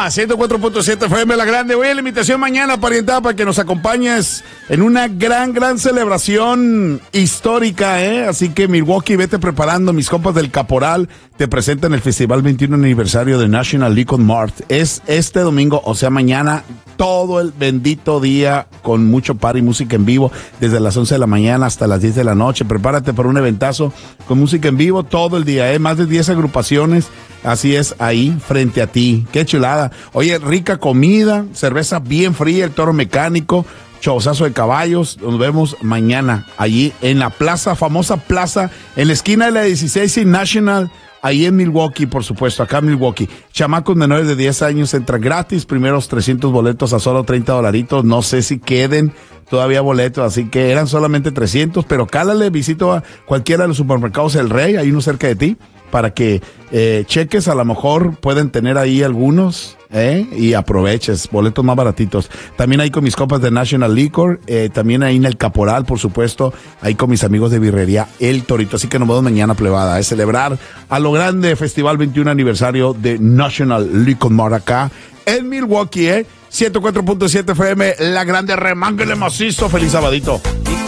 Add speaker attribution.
Speaker 1: 104.7 FM La Grande. Voy a la invitación mañana, parientada, para que nos acompañes en una gran celebración histórica, ¿eh? Así que Milwaukee, vete preparando. Mis compas del Caporal te presentan el Festival 21 aniversario de National Liquor Mart. Es este domingo, o sea, mañana, todo el bendito día con mucho party, música en vivo, desde las 11 de la mañana hasta las 10 de la noche. Prepárate para un eventazo con música en vivo todo el día, ¿eh? Más de 10 agrupaciones. Así es, ahí, frente a ti. Qué chulada. Oye, rica comida, cerveza bien fría, el toro mecánico, chauzazo de caballos. Nos vemos mañana allí en la plaza, famosa plaza, en la esquina de la 16 y National, ahí en Milwaukee, por supuesto, acá en Milwaukee. Chamacos menores de 10 años entran gratis, primeros 300 boletos a solo $30. No sé si queden todavía boletos, así que eran solamente 300, pero cálale, visito a cualquiera de los supermercados El Rey, hay uno cerca de ti, para que cheques, a lo mejor pueden tener ahí algunos, y aproveches, boletos más baratitos. También ahí con mis compas de National Liquor, también ahí en el Caporal, por supuesto, ahí con mis amigos de birrería El Torito. Así que nos vemos mañana, plebada, celebrar a lo grande Festival 21 aniversario de National Liquor Mart acá en Milwaukee, 104.7 FM, La Grande, remánguele macizo. Feliz sabadito.